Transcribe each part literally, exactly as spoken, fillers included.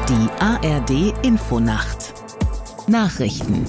Die A R D-Infonacht Nachrichten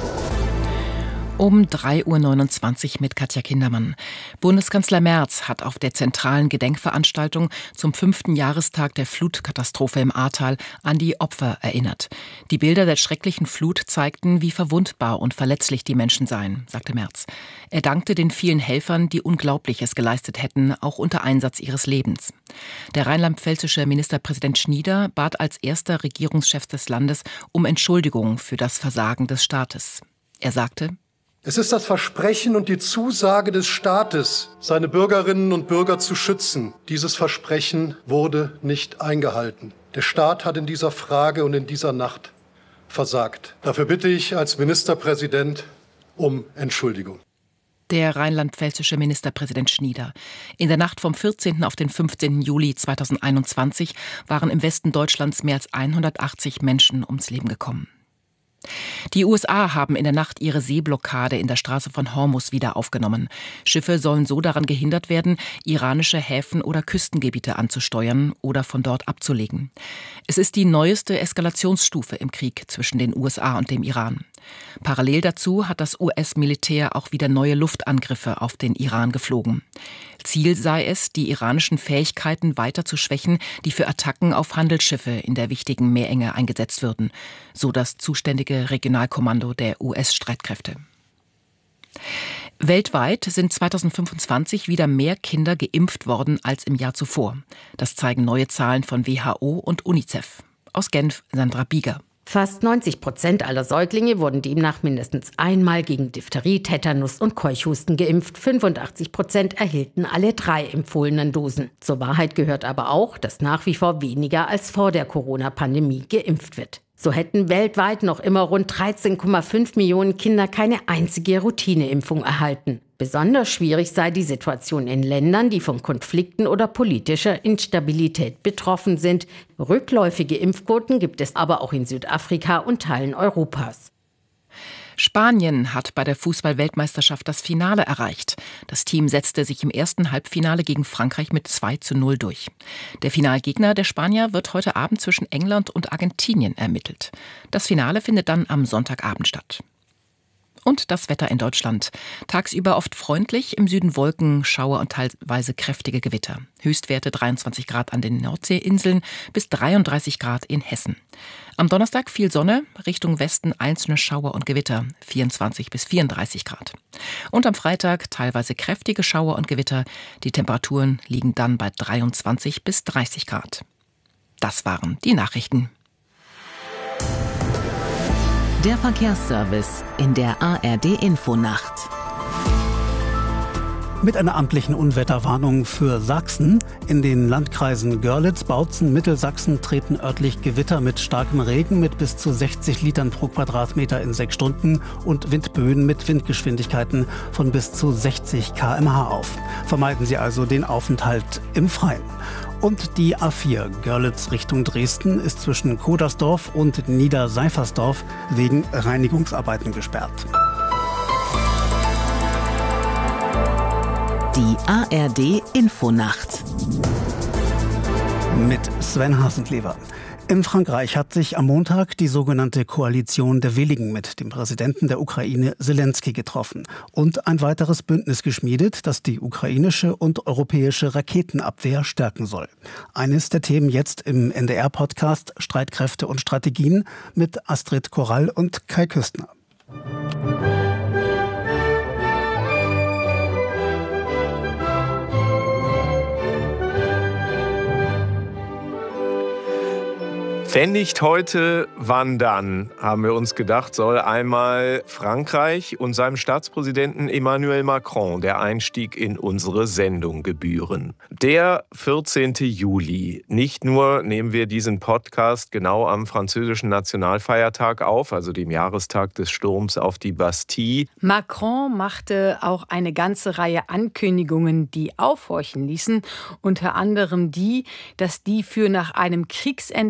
Um drei Uhr neunundzwanzig mit Katja Kindermann. Bundeskanzler Merz hat auf der zentralen Gedenkveranstaltung zum fünften Jahrestag der Flutkatastrophe im Ahrtal an die Opfer erinnert. Die Bilder der schrecklichen Flut zeigten, wie verwundbar und verletzlich die Menschen seien, sagte Merz. Er dankte den vielen Helfern, die Unglaubliches geleistet hätten, auch unter Einsatz ihres Lebens. Der rheinland-pfälzische Ministerpräsident Schnieder bat als erster Regierungschef des Landes um Entschuldigung für das Versagen des Staates. Er sagte: Es ist das Versprechen und die Zusage des Staates, seine Bürgerinnen und Bürger zu schützen. Dieses Versprechen wurde nicht eingehalten. Der Staat hat in dieser Frage und in dieser Nacht versagt. Dafür bitte ich als Ministerpräsident um Entschuldigung. Der rheinland-pfälzische Ministerpräsident Schnieder. In der Nacht vom vierzehnten auf den fünfzehnten Juli zweitausendeinundzwanzig waren im Westen Deutschlands mehr als hundertachtzig Menschen ums Leben gekommen. Die U S A haben in der Nacht ihre Seeblockade in der Straße von Hormuz wieder aufgenommen. Schiffe sollen so daran gehindert werden, iranische Häfen oder Küstengebiete anzusteuern oder von dort abzulegen. Es ist die neueste Eskalationsstufe im Krieg zwischen den U S A und dem Iran. Parallel dazu hat das U S-Militär auch wieder neue Luftangriffe auf den Iran geflogen. Ziel sei es, die iranischen Fähigkeiten weiter zu schwächen, die für Attacken auf Handelsschiffe in der wichtigen Meerenge eingesetzt würden, so das zuständige Regionalkommando der U S-Streitkräfte. Weltweit sind zweitausendfünfundzwanzig wieder mehr Kinder geimpft worden als im Jahr zuvor. Das zeigen neue Zahlen von W H O und UNICEF. Aus Genf, Sandra Bieger. Fast neunzig Prozent aller Säuglinge wurden demnach mindestens einmal gegen Diphtherie, Tetanus und Keuchhusten geimpft. fünfundachtzig Prozent erhielten alle drei empfohlenen Dosen. Zur Wahrheit gehört aber auch, dass nach wie vor weniger als vor der Corona-Pandemie geimpft wird. So hätten weltweit noch immer rund dreizehn Komma fünf Millionen Kinder keine einzige Routineimpfung erhalten. Besonders schwierig sei die Situation in Ländern, die von Konflikten oder politischer Instabilität betroffen sind. Rückläufige Impfquoten gibt es aber auch in Südafrika und Teilen Europas. Spanien hat bei der Fußball-Weltmeisterschaft das Finale erreicht. Das Team setzte sich im ersten Halbfinale gegen Frankreich mit zwei zu null durch. Der Finalgegner der Spanier wird heute Abend zwischen England und Argentinien ermittelt. Das Finale findet dann am Sonntagabend statt. Und das Wetter in Deutschland. Tagsüber oft freundlich, im Süden Wolken, Schauer und teilweise kräftige Gewitter. Höchstwerte dreiundzwanzig Grad an den Nordseeinseln bis dreiunddreißig Grad in Hessen. Am Donnerstag viel Sonne, Richtung Westen einzelne Schauer und Gewitter, vierundzwanzig bis vierunddreißig Grad. Und am Freitag teilweise kräftige Schauer und Gewitter. Die Temperaturen liegen dann bei dreiundzwanzig bis dreißig Grad. Das waren die Nachrichten. Der Verkehrsservice in der A R D-Infonacht. Mit einer amtlichen Unwetterwarnung für Sachsen. In den Landkreisen Görlitz, Bautzen, Mittelsachsen treten örtlich Gewitter mit starkem Regen mit bis zu sechzig Litern pro Quadratmeter in sechs Stunden und Windböen mit Windgeschwindigkeiten von bis zu sechzig Kilometer pro Stunde auf. Vermeiden Sie also den Aufenthalt im Freien. Und die A vier Görlitz Richtung Dresden ist zwischen Kodersdorf und Niederseifersdorf wegen Reinigungsarbeiten gesperrt. Die A R D-Infonacht mit Sven Hasenklever. In Frankreich hat sich am Montag die sogenannte Koalition der Willigen mit dem Präsidenten der Ukraine Selenskyj getroffen und ein weiteres Bündnis geschmiedet, das die ukrainische und europäische Raketenabwehr stärken soll. Eines der Themen jetzt im N D R-Podcast Streitkräfte und Strategien mit Astrid Korall und Kai Küstner. Wenn nicht heute, wann dann, haben wir uns gedacht, soll einmal Frankreich und seinem Staatspräsidenten Emmanuel Macron der Einstieg in unsere Sendung gebühren. Der vierzehnten Juli. Nicht nur nehmen wir diesen Podcast genau am französischen Nationalfeiertag auf, also dem Jahrestag des Sturms auf die Bastille. Macron machte auch eine ganze Reihe Ankündigungen, die aufhorchen ließen. Unter anderem die, dass die für nach einem Kriegsende in der Ukraine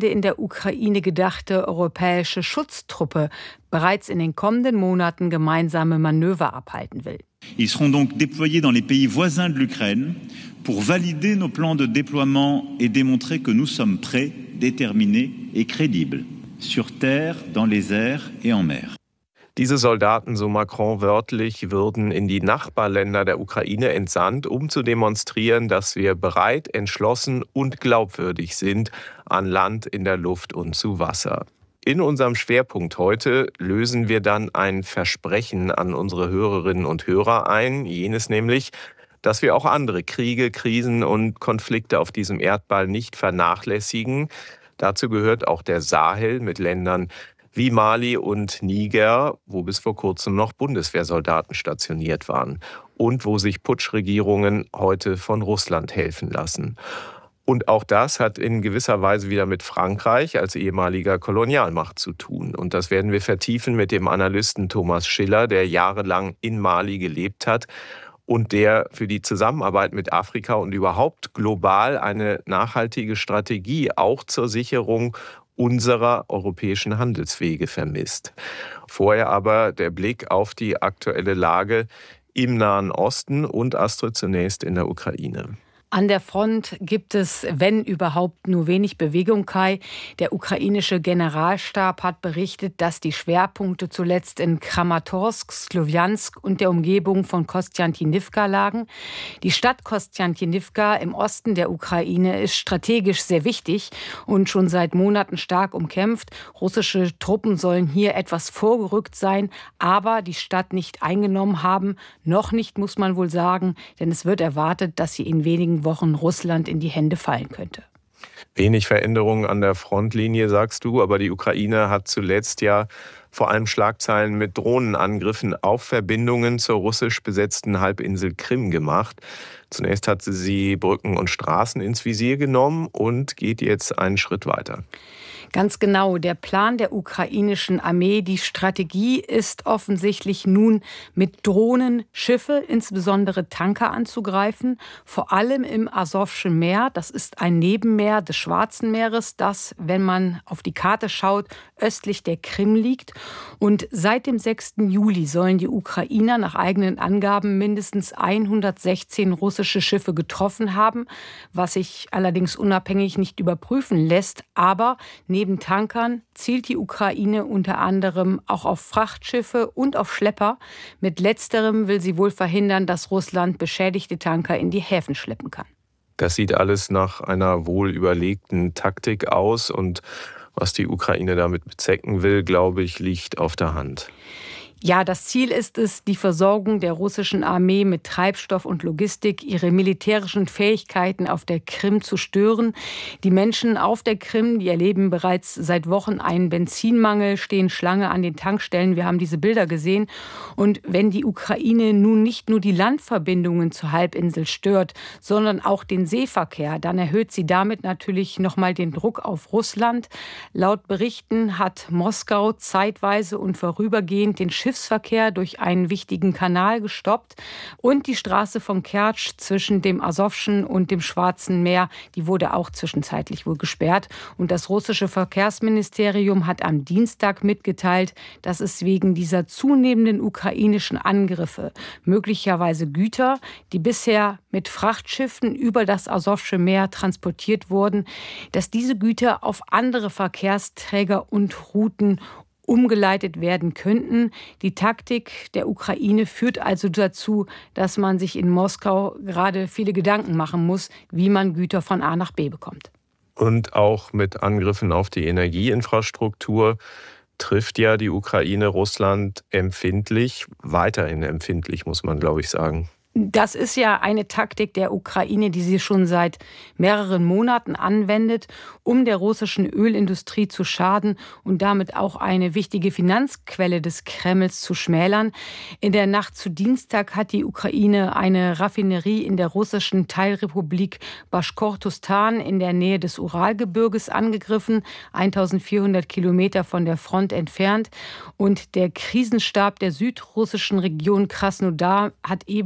Ukraine gedachte europäische Schutztruppe bereits in den kommenden Monaten gemeinsame Manöver abhalten will. Ils seront donc déployés dans les pays voisins de l'Ukraine pour valider nos plans de déploiement et démontrer que nous sommes prêts, déterminés et crédibles sur terre, dans les airs et en mer. Diese Soldaten, so Macron wörtlich, würden in die Nachbarländer der Ukraine entsandt, um zu demonstrieren, dass wir bereit, entschlossen und glaubwürdig sind an Land, in der Luft und zu Wasser. In unserem Schwerpunkt heute lösen wir dann ein Versprechen an unsere Hörerinnen und Hörer ein, jenes nämlich, dass wir auch andere Kriege, Krisen und Konflikte auf diesem Erdball nicht vernachlässigen. Dazu gehört auch der Sahel mit Ländern wie Mali und Niger, wo bis vor kurzem noch Bundeswehrsoldaten stationiert waren und wo sich Putschregierungen heute von Russland helfen lassen. Und auch das hat in gewisser Weise wieder mit Frankreich als ehemaliger Kolonialmacht zu tun. Und das werden wir vertiefen mit dem Analysten Thomas Schiller, der jahrelang in Mali gelebt hat und der für die Zusammenarbeit mit Afrika und überhaupt global eine nachhaltige Strategie auch zur Sicherung unserer europäischen Handelswege vermisst. Vorher aber der Blick auf die aktuelle Lage im Nahen Osten und Astrid zunächst in der Ukraine. An der Front gibt es, wenn überhaupt, nur wenig Bewegung, Kai. Der ukrainische Generalstab hat berichtet, dass die Schwerpunkte zuletzt in Kramatorsk, Slowjansk und der Umgebung von Kostjantinivka lagen. Die Stadt Kostjantinivka im Osten der Ukraine ist strategisch sehr wichtig und schon seit Monaten stark umkämpft. Russische Truppen sollen hier etwas vorgerückt sein, aber die Stadt nicht eingenommen haben. Noch nicht, muss man wohl sagen, denn es wird erwartet, dass sie in wenigen Wochen Russland in die Hände fallen könnte. Wenig Veränderungen an der Frontlinie, sagst du, aber die Ukraine hat zuletzt ja vor allem Schlagzeilen mit Drohnenangriffen auf Verbindungen zur russisch besetzten Halbinsel Krim gemacht. Zunächst hat sie Brücken und Straßen ins Visier genommen und geht jetzt einen Schritt weiter. Ganz genau, der Plan der ukrainischen Armee, die Strategie ist offensichtlich nun mit Drohnen Schiffe, insbesondere Tanker anzugreifen, vor allem im Asowschen Meer. Das ist ein Nebenmeer des Schwarzen Meeres, das, wenn man auf die Karte schaut, östlich der Krim liegt. Und seit dem sechsten Juli sollen die Ukrainer nach eigenen Angaben mindestens hundertsechzehn russische Schiffe getroffen haben, was sich allerdings unabhängig nicht überprüfen lässt. Aber neben Tankern zielt die Ukraine unter anderem auch auf Frachtschiffe und auf Schlepper. Mit letzterem will sie wohl verhindern, dass Russland beschädigte Tanker in die Häfen schleppen kann. Das sieht alles nach einer wohl überlegten Taktik aus und was die Ukraine damit bezwecken will, glaube ich, liegt auf der Hand. Ja, das Ziel ist es, die Versorgung der russischen Armee mit Treibstoff und Logistik, ihre militärischen Fähigkeiten auf der Krim zu stören. Die Menschen auf der Krim, die erleben bereits seit Wochen einen Benzinmangel, stehen Schlange an den Tankstellen. Wir haben diese Bilder gesehen. Und wenn die Ukraine nun nicht nur die Landverbindungen zur Halbinsel stört, sondern auch den Seeverkehr, dann erhöht sie damit natürlich nochmal den Druck auf Russland. Laut Berichten hat Moskau zeitweise und vorübergehend den Schiffsverkehr durch einen wichtigen Kanal gestoppt und die Straße von Kertsch zwischen dem Asowschen und dem Schwarzen Meer, die wurde auch zwischenzeitlich wohl gesperrt. Und das russische Verkehrsministerium hat am Dienstag mitgeteilt, dass es wegen dieser zunehmenden ukrainischen Angriffe möglicherweise Güter, die bisher mit Frachtschiffen über das Asowsche Meer transportiert wurden, dass diese Güter auf andere Verkehrsträger und Routen umgeleitet werden könnten. Die Taktik der Ukraine führt also dazu, dass man sich in Moskau gerade viele Gedanken machen muss, wie man Güter von A nach B bekommt. Und auch mit Angriffen auf die Energieinfrastruktur trifft ja die Ukraine Russland empfindlich, weiterhin empfindlich, muss man, glaube ich, sagen. Das ist ja eine Taktik der Ukraine, die sie schon seit mehreren Monaten anwendet, um der russischen Ölindustrie zu schaden und damit auch eine wichtige Finanzquelle des Kremls zu schmälern. In der Nacht zu Dienstag hat die Ukraine eine Raffinerie in der russischen Teilrepublik Baschkortostan in der Nähe des Uralgebirges angegriffen, eintausendvierhundert Kilometer von der Front entfernt. Und der Krisenstab der südrussischen Region Krasnodar hat ebenfalls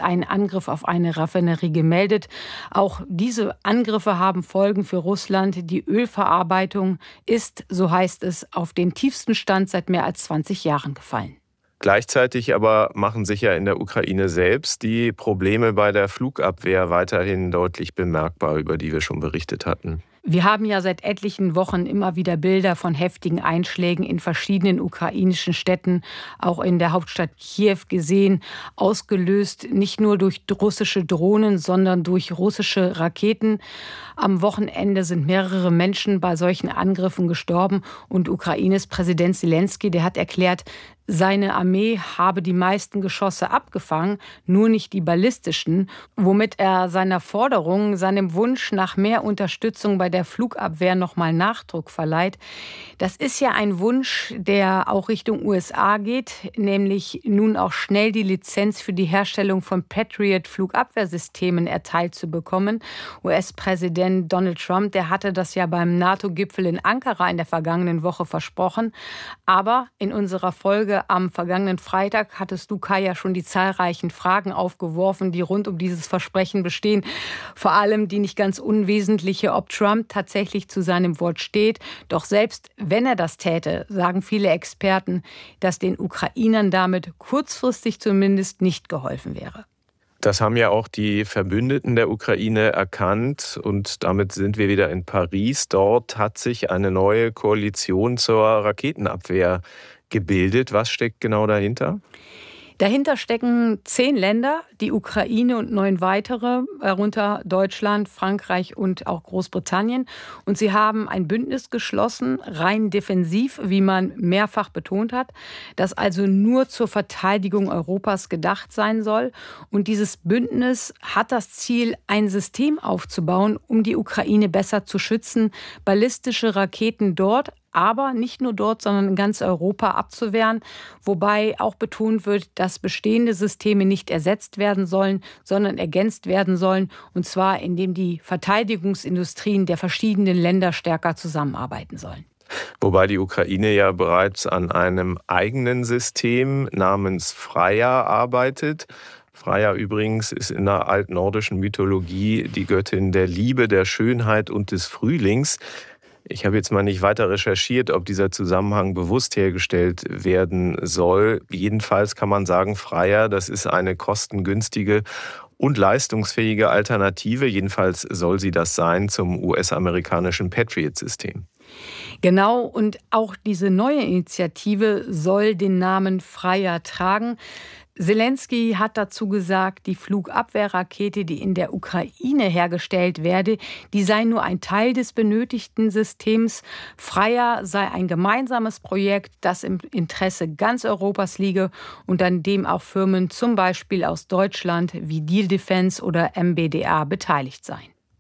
einen Angriff auf eine Raffinerie gemeldet. Auch diese Angriffe haben Folgen für Russland. Die Ölverarbeitung ist, so heißt es, auf den tiefsten Stand seit mehr als zwanzig Jahren gefallen. Gleichzeitig aber machen sich ja in der Ukraine selbst die Probleme bei der Flugabwehr weiterhin deutlich bemerkbar, über die wir schon berichtet hatten. Wir haben ja seit etlichen Wochen immer wieder Bilder von heftigen Einschlägen in verschiedenen ukrainischen Städten, auch in der Hauptstadt Kiew gesehen, ausgelöst nicht nur durch russische Drohnen, sondern durch russische Raketen. Am Wochenende sind mehrere Menschen bei solchen Angriffen gestorben und Ukraines Präsident Selenskyj, der hat erklärt, seine Armee habe die meisten Geschosse abgefangen, nur nicht die ballistischen, womit er seiner Forderung, seinem Wunsch nach mehr Unterstützung bei der Flugabwehr nochmal Nachdruck verleiht. Das ist ja ein Wunsch, der auch Richtung U S A geht, nämlich nun auch schnell die Lizenz für die Herstellung von Patriot-Flugabwehrsystemen erteilt zu bekommen. U S-Präsident Donald Trump, der hatte das ja beim NATO-Gipfel in Ankara in der vergangenen Woche versprochen. Aber in unserer Folge am vergangenen Freitag hattest du, Kai, ja schon die zahlreichen Fragen aufgeworfen, die rund um dieses Versprechen bestehen. Vor allem die nicht ganz unwesentliche, ob Trump tatsächlich zu seinem Wort steht. Doch selbst wenn er das täte, sagen viele Experten, dass den Ukrainern damit kurzfristig zumindest nicht geholfen wäre. Das haben ja auch die Verbündeten der Ukraine erkannt und damit sind wir wieder in Paris. Dort hat sich eine neue Koalition zur Raketenabwehr gebildet. Was steckt genau dahinter? Dahinter stecken zehn Länder, die Ukraine und neun weitere, darunter Deutschland, Frankreich und auch Großbritannien. Und sie haben ein Bündnis geschlossen, rein defensiv, wie man mehrfach betont hat, das also nur zur Verteidigung Europas gedacht sein soll. Und dieses Bündnis hat das Ziel, ein System aufzubauen, um die Ukraine besser zu schützen, ballistische Raketen dort, aber nicht nur dort, sondern in ganz Europa abzuwehren. Wobei auch betont wird, dass bestehende Systeme nicht ersetzt werden sollen, sondern ergänzt werden sollen. Und zwar, indem die Verteidigungsindustrien der verschiedenen Länder stärker zusammenarbeiten sollen. Wobei die Ukraine ja bereits an einem eigenen System namens Freya arbeitet. Freya übrigens ist in der altnordischen Mythologie die Göttin der Liebe, der Schönheit und des Frühlings. Ich habe jetzt mal nicht weiter recherchiert, ob dieser Zusammenhang bewusst hergestellt werden soll. Jedenfalls kann man sagen, Freya, das ist eine kostengünstige und leistungsfähige Alternative. Jedenfalls soll sie das sein zum U S-amerikanischen Patriot-System. Genau, und auch diese neue Initiative soll den Namen Freya tragen. Selenskyj hat dazu gesagt, die Flugabwehrrakete, die in der Ukraine hergestellt werde, die sei nur ein Teil des benötigten Systems. Freya sei ein gemeinsames Projekt, das im Interesse ganz Europas liege und an dem auch Firmen zum Beispiel aus Deutschland wie Diehl Defence oder M B D A beteiligt seien.